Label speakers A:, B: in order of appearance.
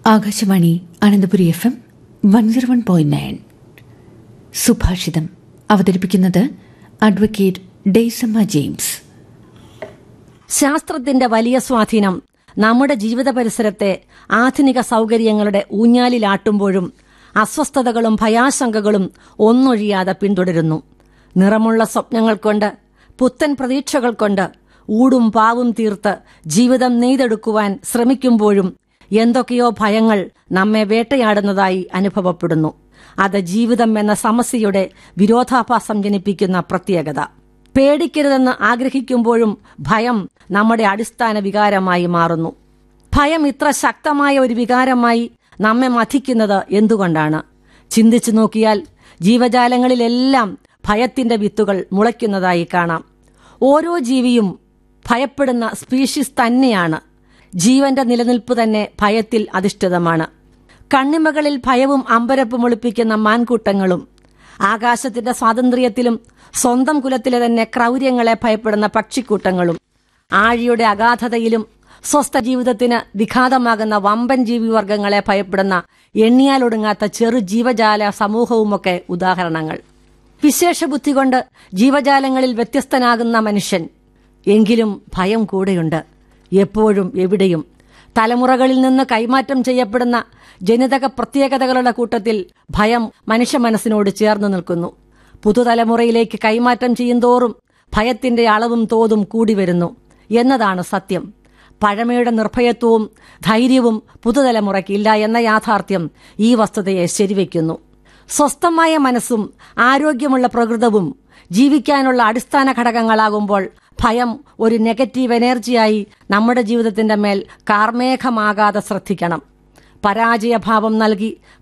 A: Akashvani Ananthapuri FM 101.9. സുഭാഷിതം അവതരിപ്പിക്കുന്നത് advocate Daisamma James.
B: ശാസ്ത്രത്തിന്റെ വലിയ സ്വാധീനം നമ്മുടെ ജീവിത പരിസരത്തെ ആധുനിക സൗകര്യങ്ങളുടെ ഊഞ്ഞാലിലാട്ടുമ്പോഴും അസ്വസ്ഥതകളും ഭയാശങ്കകളും ഒന്നൊഴിയാതെ പിന്തുടരുന്നു. നിറമുള്ള സ്വപ്നങ്ങൾ കൊണ്ട്, പുത്തൻ പ്രതീക്ഷകൾ കൊണ്ട് ഊടും പാവും തീർത്ത് ജീവിതം നെയ്തെടുക്കുവാൻ ശ്രമിക്കുമ്പോഴും എന്തൊക്കെയോ ഭയങ്ങൾ നമ്മെ വേട്ടയാടുന്നതായി അനുഭവപ്പെടുന്നു. അത് ജീവിതം എന്ന സമസ്യയുടെ വിരോധാഭാസം ജനിപ്പിക്കുന്ന പ്രത്യേകത. പേടിക്കരുതെന്ന് ആഗ്രഹിക്കുമ്പോഴും ഭയം നമ്മുടെ അടിസ്ഥാന വികാരമായി മാറുന്നു. ഭയം ഇത്ര ശക്തമായ ഒരു വികാരമായി നമ്മെ മഥിക്കുന്നത് എന്തുകൊണ്ടാണ്? ചിന്തിച്ചു നോക്കിയാൽ ജീവജാലങ്ങളിലെല്ലാം ഭയത്തിന്റെ വിത്തുകൾ മുളയ്ക്കുന്നതായി കാണാം. ഓരോ ജീവിയും ഭയപ്പെടുന്ന സ്പീഷീസ് തന്നെയാണ്. ജീവന്റെ നിലനിൽപ്പ് തന്നെ ഭയത്തിൽ അധിഷ്ഠിതമാണ്. കണ്ണിമകളിൽ ഭയവും അമ്പരപ്പും ഒളിപ്പിക്കുന്ന മാൻകൂട്ടങ്ങളും, ആകാശത്തിന്റെ സ്വാതന്ത്ര്യത്തിലും സ്വന്തം കുലത്തിലെ തന്നെ ക്രൗര്യങ്ങളെ ഭയപ്പെടുന്ന പക്ഷിക്കൂട്ടങ്ങളും, ആഴിയുടെ അഗാധതയിലും സ്വസ്ഥ ജീവിതത്തിന് വിഘാതമാകുന്ന വമ്പൻ ജീവിവർഗങ്ങളെ ഭയപ്പെടുന്ന എണ്ണിയാലൊടുങ്ങാത്ത ചെറു ജീവജാല സമൂഹവുമൊക്കെ ഉദാഹരണങ്ങൾ. വിശേഷ ബുദ്ധി കൊണ്ട് ജീവജാലങ്ങളിൽ വ്യത്യസ്തനാകുന്ന മനുഷ്യൻ, എങ്കിലും ഭയം കൂടെയുണ്ട്, എപ്പോഴും എവിടെയും. തലമുറകളിൽ നിന്ന് കൈമാറ്റം ചെയ്യപ്പെടുന്ന ജനിതക പ്രത്യേകതകളുടെ കൂട്ടത്തിൽ ഭയം മനുഷ്യ മനസ്സിനോട് ചേർന്ന് നിൽക്കുന്നു. പുതുതലമുറയിലേക്ക് കൈമാറ്റം ചെയ്യുന്തോറും ഭയത്തിന്റെ അളവും തോതും കൂടി വരുന്നു എന്നതാണ് സത്യം. പഴമയുടെ നിർഭയത്വവും ധൈര്യവും പുതുതലമുറയ്ക്കില്ല എന്ന യാഥാർത്ഥ്യം ഈ വസ്തുതയെ ശരിവയ്ക്കുന്നു. സ്വസ്ഥമായ മനസ്സും ആരോഗ്യമുള്ള പ്രകൃതവും ജീവിക്കാനുള്ള അടിസ്ഥാന ഘടകങ്ങളാകുമ്പോൾ ഭയം ഒരു നെഗറ്റീവ് എനർജിയായി നമ്മുടെ ജീവിതത്തിന്റെ മേൽ കാർമേഘമാകാതെ ശ്രദ്ധിക്കണം. പരാജയഭാവം നൽകി